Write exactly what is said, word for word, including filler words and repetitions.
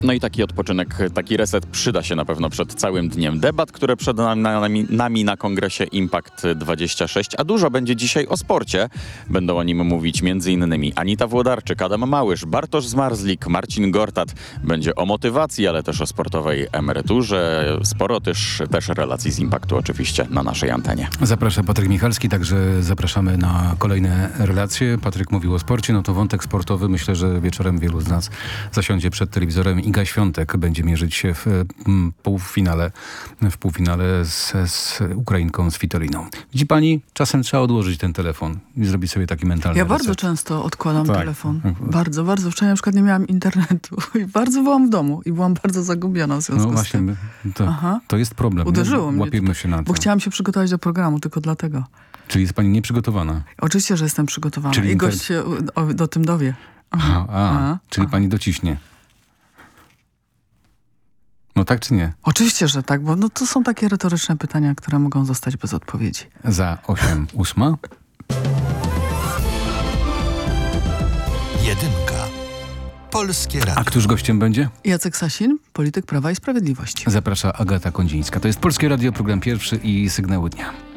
No i taki odpoczynek, taki reset przyda się na pewno przed całym dniem debat, które przed nami, nami na kongresie Impact dwadzieścia sześć, a dużo będzie dzisiaj o sporcie. Będą o nim mówić m.in. Anita Włodarczyk, Adam Małysz, Bartosz Zmarzlik, Marcin Gortat. Będzie o motywacji, ale też o sportowej emeryturze. Sporo też, też relacji z Impactu oczywiście na naszej antenie. Zaprasza Patryk Michalski, także zapraszamy na kolejne relacje. Patryk mówił o sporcie, no to wątek sportowy. Myślę, że wieczorem wielu z nas zasiądzie przed telewizorem. Iga Świątek będzie mierzyć się w mm, półfinale, w półfinale z, z Ukrainką, z Fitoliną. Widzi pani, czasem trzeba odłożyć ten telefon i zrobić sobie taki mentalny Ja reset. bardzo często odkładam Tak. telefon. Bardzo, bardzo. Wczoraj na przykład nie miałam internetu i bardzo byłam w domu i byłam bardzo zagubiona w związku No z właśnie, tym. to, Aha. to jest problem. Uderzyło nie? mnie Łapiemy to, się na to. Bo chciałam się przygotować do programu, tylko dlatego. Czyli jest pani nieprzygotowana. Oczywiście, że jestem przygotowana. Czyli I inter... gość się o, do tym dowie. Aha, a, Aha. czyli Aha. pani dociśnie. No tak czy nie? Oczywiście, że tak, bo no, to są takie retoryczne pytania, które mogą zostać bez odpowiedzi. Za osiem ósma. Jedynka. Polskie Radio. A któż gościem będzie? Jacek Sasin, polityk Prawa i Sprawiedliwości. Zaprasza Agata Kondzińska. To jest Polskie Radio, program pierwszy i Sygnały Dnia.